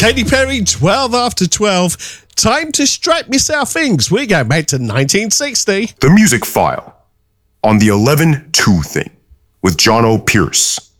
Katy Perry, 12 after 12. Time to strap yourself things. We're going back to 1960. The Music File on the 11-2 thing with John O. Pierce.